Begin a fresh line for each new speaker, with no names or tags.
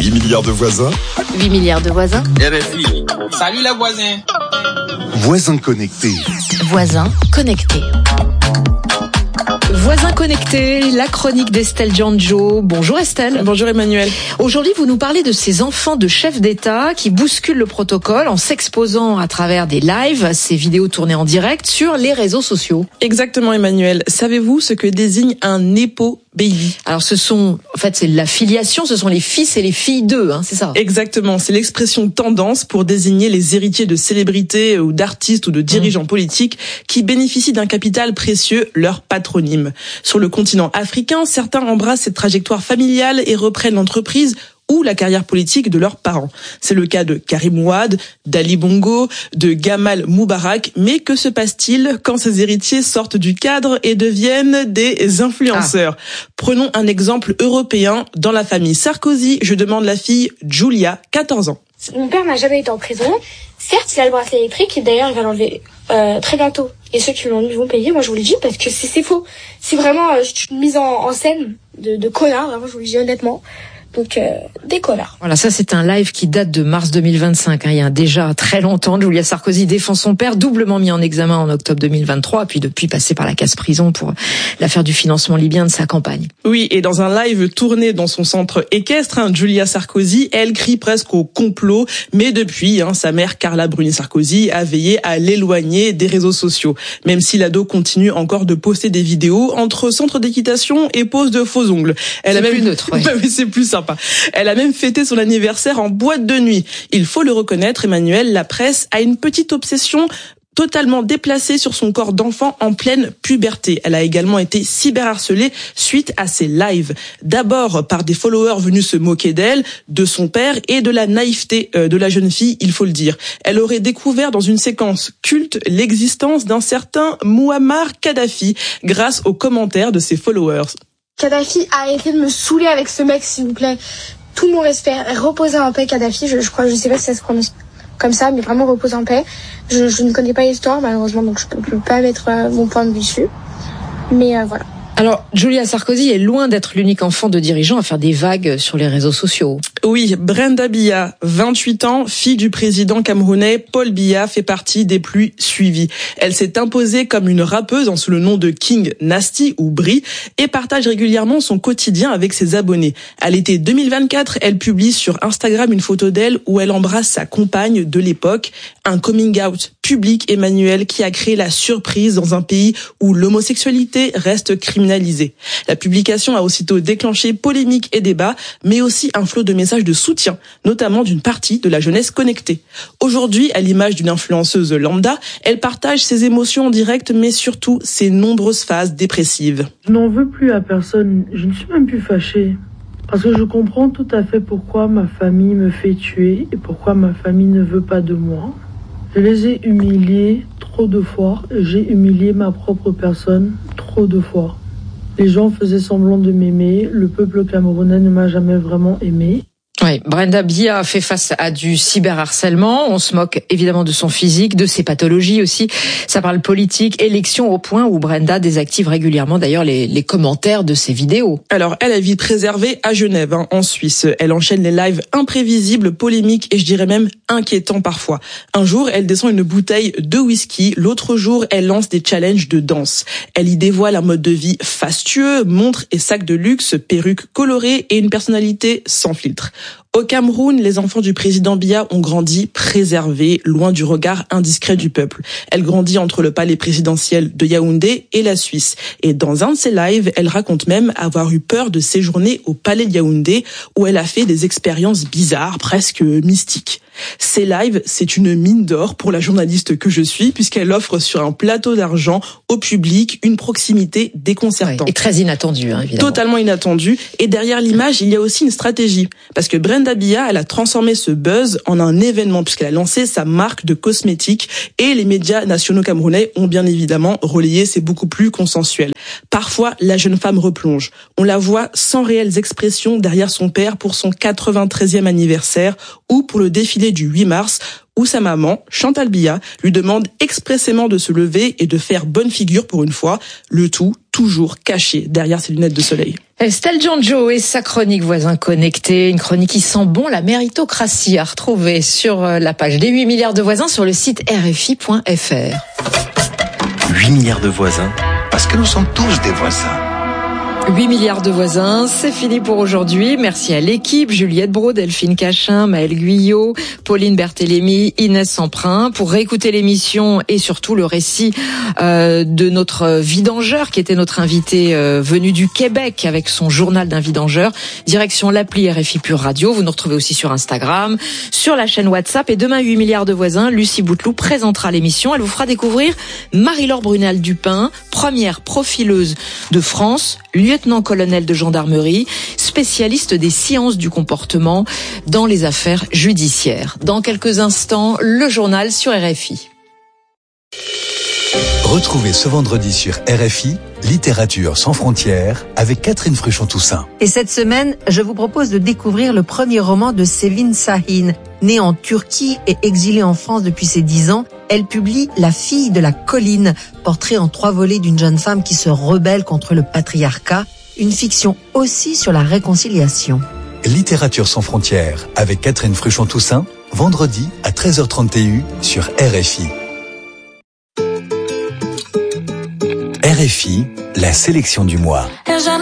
8 milliards de voisins.
8 milliards de voisins.
RFI. Salut les voisins.
Voisins connectés.
Voisins connectés.
Voisins connectés, la chronique d'Estelle Giangio. Bonjour Estelle.
Bonjour Emmanuel.
Aujourd'hui, vous nous parlez de ces enfants de chefs d'État qui bousculent le protocole en s'exposant à travers des lives, ces vidéos tournées en direct sur les réseaux sociaux.
Exactement Emmanuel. Savez-vous ce que désigne un Nepo Baby?
Alors c'est la filiation, ce sont les fils et les filles d'eux, c'est ça?
Exactement, c'est l'expression tendance pour désigner les héritiers de célébrités ou d'artistes ou de dirigeants politiques qui bénéficient d'un capital précieux, leur patronyme. Sur le continent africain, certains embrassent cette trajectoire familiale et reprennent l'entreprise ou la carrière politique de leurs parents. C'est le cas de Karim Ouad, d'Ali Bongo, de Gamal Moubarak. Mais que se passe-t-il quand ces héritiers sortent du cadre et deviennent des influenceurs? Prenons un exemple européen. Dans la famille Sarkozy, je demande la fille Julia, 14 ans.
Mon père n'a jamais été en prison. Certes, il a le bracelet électrique et d'ailleurs il va l'enlever très bientôt. Et ceux qui l'ont eu vont payer, moi je vous le dis, parce que c'est faux. C'est vraiment une mise en scène de connard, vraiment, je vous le dis honnêtement. Donc, des connards.
Voilà, ça c'est un live qui date de mars 2025. Il y a déjà très longtemps, Julia Sarkozy défend son père, doublement mis en examen en octobre 2023, puis depuis passé par la case prison pour l'affaire du financement libyen de sa campagne.
Oui, et dans un live tourné dans son centre équestre, Julia Sarkozy, elle crie presque au complot, mais depuis, sa mère Carla Bruni Sarkozy a veillé à l'éloigner des réseaux sociaux. Même si l'ado continue encore de poster des vidéos entre centre d'équitation et pose de faux ongles.
C'est plus neutre, ouais.
Mais c'est plus sympa. Elle a même fêté son anniversaire en boîte de nuit. Il faut le reconnaître, Emmanuel, la presse a une petite obsession totalement déplacée sur son corps d'enfant en pleine puberté. Elle a également été cyberharcelée suite à ses lives. D'abord par des followers venus se moquer d'elle, de son père et de la naïveté de la jeune fille, il faut le dire. Elle aurait découvert dans une séquence culte l'existence d'un certain Mouammar Kadhafi grâce aux commentaires de ses followers.
Kadhafi, arrêtez de me saouler avec ce mec, s'il vous plaît. Tout mon respect. Reposez en paix, Kadhafi. Je sais pas si ça se prononce comme ça, mais vraiment reposez en paix. Je ne connais pas l'histoire, malheureusement, donc je peux pas mettre mon point de vue dessus. Mais voilà.
Alors, Julia Sarkozy est loin d'être l'unique enfant de dirigeant à faire des vagues sur les réseaux sociaux.
Oui, Brenda Biya, 28 ans, fille du président camerounais Paul Biya, fait partie des plus suivies. Elle s'est imposée comme une rappeuse sous le nom de King Nasty ou Brie et partage régulièrement son quotidien avec ses abonnés. À l'été 2024, elle publie sur Instagram une photo d'elle où elle embrasse sa compagne de l'époque. Un coming out public, Emmanuel, qui a créé la surprise dans un pays où l'homosexualité reste criminalisée. La publication a aussitôt déclenché polémique et débat, mais aussi un flot de messages de soutien, notamment d'une partie de la jeunesse connectée. Aujourd'hui, à l'image d'une influenceuse lambda, elle partage ses émotions en direct, mais surtout ses nombreuses phases dépressives.
Je n'en veux plus à personne, je ne suis même plus fâchée. Parce que je comprends tout à fait pourquoi ma famille me fait tuer et pourquoi ma famille ne veut pas de moi. Je les ai humiliés trop de fois, j'ai humilié ma propre personne trop de fois. Les gens faisaient semblant de m'aimer, le peuple camerounais ne m'a jamais vraiment aimé.
Oui, Brenda Biya fait face à du cyberharcèlement. On se moque évidemment de son physique, de ses pathologies aussi. Ça parle politique, élection, au point où Brenda désactive régulièrement d'ailleurs les commentaires de ses vidéos.
Alors, elle vit préservée à Genève, en Suisse. Elle enchaîne les lives imprévisibles, polémiques et je dirais même inquiétants parfois. Un jour, elle descend une bouteille de whisky. L'autre jour, elle lance des challenges de danse. Elle y dévoile un mode de vie fastueux, montres et sacs de luxe, perruques colorées et une personnalité sans filtre. Au Cameroun, les enfants du président Biya ont grandi préservés, loin du regard indiscret du peuple. Elle grandit entre le palais présidentiel de Yaoundé et la Suisse. Et dans un de ses lives, elle raconte même avoir eu peur de séjourner au palais de Yaoundé, où elle a fait des expériences bizarres, presque mystiques. Ces lives, c'est une mine d'or pour la journaliste que je suis, puisqu'elle offre sur un plateau d'argent au public une proximité déconcertante.
Oui, et très inattendue, évidemment.
Totalement inattendue. Et derrière l'image, il y a aussi une stratégie. Parce que Brenda Biya, elle a transformé ce buzz en un événement, puisqu'elle a lancé sa marque de cosmétiques. Et les médias nationaux camerounais ont bien évidemment relayé, c'est beaucoup plus consensuel. Parfois, la jeune femme replonge. On la voit sans réelles expressions derrière son père pour son 93e anniversaire ou pour le défilé du 8 mars où sa maman, Chantal Biya, lui demande expressément de se lever et de faire bonne figure pour une fois, le tout toujours caché derrière ses lunettes de soleil.
Estelle Djanjo et sa chronique Voisins connectés, une chronique qui sent bon la méritocratie à retrouver sur la page des 8 milliards de voisins sur le site rfi.fr.
8 milliards de voisins, parce que nous sommes tous des voisins.
8 milliards de voisins, c'est fini pour aujourd'hui. Merci à l'équipe, Juliette Braud, Delphine Cachin, Maëlle Guyot, Pauline Berthélémy, Inès Semprin. Pour réécouter l'émission et surtout le récit de notre vidangeur qui était notre invité venu du Québec avec son journal d'un vidangeur, direction l'appli RFI Pure Radio. Vous nous retrouvez aussi sur Instagram, sur la chaîne WhatsApp. Et demain, 8 milliards de voisins, Lucie Bouteloup présentera l'émission. Elle vous fera découvrir Marie-Laure Brunel-Dupin, première profileuse de France, lieutenant-colonel de gendarmerie, spécialiste des sciences du comportement dans les affaires judiciaires. Dans quelques instants, le journal sur RFI.
Retrouvez ce vendredi sur RFI Littérature sans frontières avec Catherine Fruchon-Toussaint.
Et cette semaine, je vous propose de découvrir le premier roman de Sevin Şahin. Née en Turquie et exilée en France depuis ses 10 ans, elle publie La fille de la colline, portrait en 3 volets d'une jeune femme qui se rebelle contre le patriarcat, une fiction aussi sur la réconciliation.
Littérature sans frontières avec Catherine Fruchon-Toussaint, vendredi à 13h30 TU sur RFI. RFI, la sélection du mois.